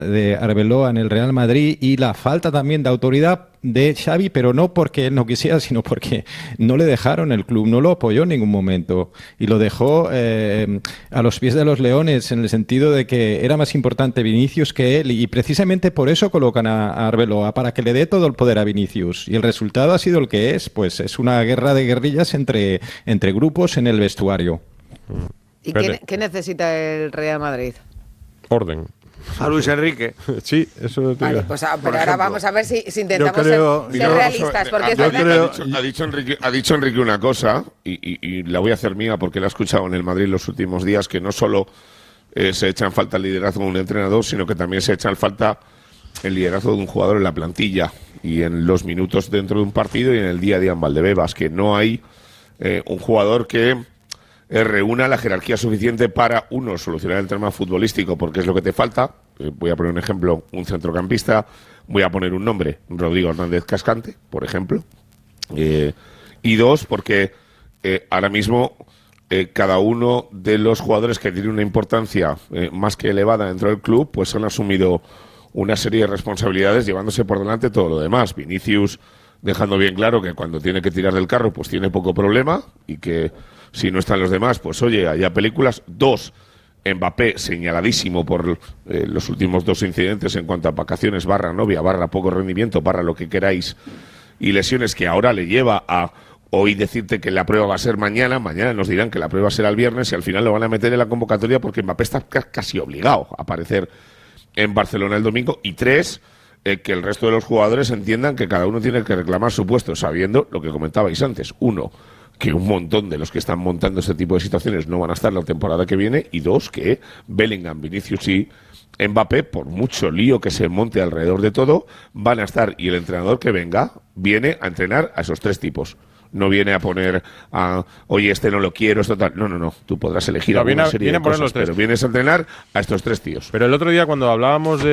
de Arbeloa en el Real Madrid y la falta también de autoridad de Xavi, pero no porque él no quisiera, sino porque no le dejaron el club, no lo apoyó en ningún momento y lo dejó a los pies de los leones, en el sentido de que era más importante Vinicius que él, y precisamente por eso colocan a Arbeloa, para que le dé todo el poder a Vinicius, y el resultado ha sido el que es, pues es una guerra de guerrillas entre grupos en el vestuario. ¿Y qué necesita el Real Madrid? Orden. A Luis Enrique. Sí, eso te Vale, pues ahora vamos a ver si intentamos ser realistas, porque ha dicho Enrique una cosa, y la voy a hacer mía porque la he escuchado en el Madrid los últimos días, que no solo se echa en falta el liderazgo de un entrenador, sino que también se echa en falta el liderazgo de un jugador en la plantilla y en los minutos dentro de un partido y en el día a día en Valdebebas, que no hay un jugador que reúna la jerarquía suficiente para, uno, solucionar el tema futbolístico, porque es lo que te falta. Voy a poner un ejemplo, un centrocampista, voy a poner un nombre, Rodrigo Hernández Cascante, por ejemplo. Y dos, porque ahora mismo cada uno de los jugadores que tiene una importancia más que elevada dentro del club, pues han asumido una serie de responsabilidades llevándose por delante todo lo demás. Vinicius dejando bien claro que cuando tiene que tirar del carro pues tiene poco problema y que si no están los demás, pues oye, haya películas. Dos, Mbappé señaladísimo por los últimos dos incidentes en cuanto a vacaciones / novia / poco rendimiento / lo que queráis y lesiones, que ahora le lleva a hoy decirte que la prueba va a ser mañana nos dirán que la prueba será el viernes y al final lo van a meter en la convocatoria porque Mbappé está casi obligado a aparecer en Barcelona el domingo. Y tres, que el resto de los jugadores entiendan que cada uno tiene que reclamar su puesto, sabiendo lo que comentabais antes. Uno, que un montón de los que están montando este tipo de situaciones no van a estar la temporada que viene, y dos, que Bellingham, Vinicius y Mbappé, por mucho lío que se monte alrededor de todo, van a estar, y el entrenador que venga viene a entrenar a esos tres tipos. No viene a poner a, oye, este no lo quiero, esto tal. No. Tú podrás elegir alguna serie de cosas, pero vienes a entrenar a estos tres tíos. Pero el otro día cuando hablábamos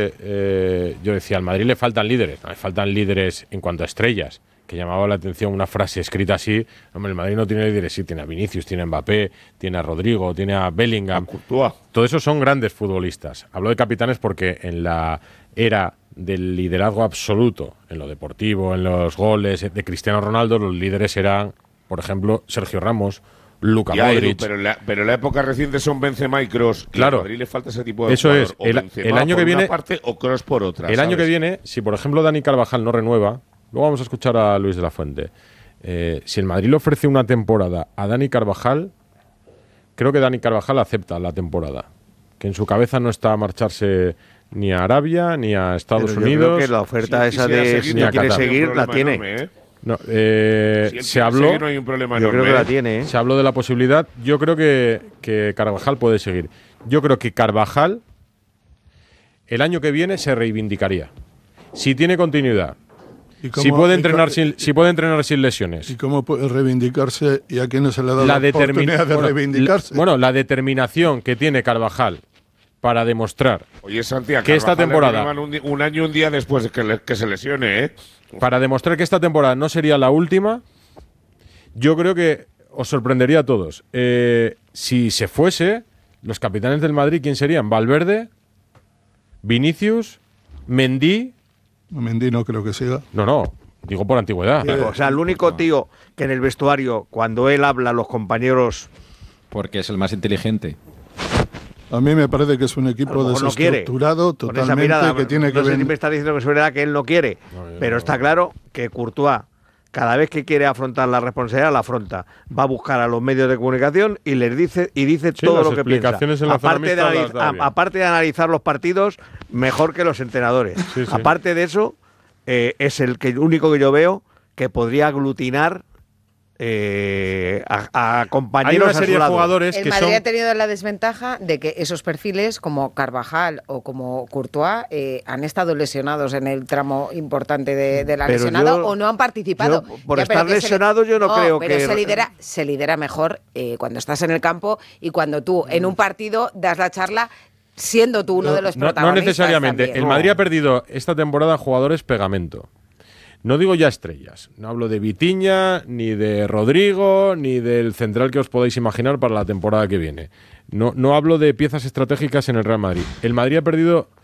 de... yo decía, al Madrid le faltan líderes. No, le faltan líderes en cuanto a estrellas. Que llamaba la atención una frase escrita así. Hombre, el Madrid no tiene líderes. Sí, tiene a Vinicius, tiene a Mbappé, tiene a Rodrigo, tiene a Bellingham. Todos esos son grandes futbolistas. Hablo de capitanes porque en la era del liderazgo absoluto, en lo deportivo, en los goles de Cristiano Ronaldo, los líderes eran, por ejemplo, Sergio Ramos, Luka Modric. Pero en la época reciente son Benzema y Kroos. Claro. Y a Madrid le falta ese tipo de eso jugador. Es. O el año que viene, por una parte o Kroos por otra. El año que viene, si por ejemplo Dani Carvajal no renueva, luego vamos a escuchar a Luis de la Fuente. Si el Madrid le ofrece una temporada a Dani Carvajal, creo que Dani Carvajal acepta la temporada. Que en su cabeza no está a marcharse ni a Arabia, ni a Estados Unidos. Yo creo que la oferta esa de si no quiere seguir, la tiene. No, si se habló. No hay un problema yo creo que la tiene. Se habló de la posibilidad. Yo creo que Carvajal puede seguir. Yo creo que Carvajal el año que viene se reivindicaría. Si tiene continuidad. Si puede entrenar sin lesiones. ¿Y cómo puede reivindicarse y a quién no se le da la oportunidad de reivindicarse? La determinación que tiene Carvajal para demostrar Santiago, que esta temporada un año, un día después de que se lesione, para demostrar que esta temporada no sería la última, yo creo que os sorprendería a todos. Si se fuese, los capitanes del Madrid, ¿quién serían? Valverde, Vinicius, Mendy. Mendy no creo que siga. No, digo por antigüedad. O sea, el único tío que en el vestuario, cuando él habla, los compañeros... Porque es el más inteligente. A mí me parece que es un equipo desestructurado, no totalmente, mirada, que tiene que ver. No sé si me está diciendo que es verdad que él no quiere, pero está claro que Courtois, cada vez que quiere afrontar la responsabilidad, la afronta. Va a buscar a los medios de comunicación y les dice todo lo que piensa. Aparte de analizar los partidos mejor que los entrenadores. Sí. Aparte de eso, es el único que yo veo que podría aglutinar a compañeros. Hay una serie de jugadores que Madrid ha tenido la desventaja de que esos perfiles como Carvajal o como Courtois han estado lesionados en el tramo importante de la lesionada o no han participado. Por estar lesionado yo no creo que... Se lidera mejor cuando estás en el campo y cuando tú en un partido das la charla siendo tú uno de los protagonistas. No necesariamente. También. El Madrid ha perdido esta temporada jugadores pegamento. No digo ya estrellas, no hablo de Vitinha, ni de Rodrigo, ni del central que os podéis imaginar para la temporada que viene. No hablo de piezas estratégicas en el Real Madrid. El Madrid ha perdido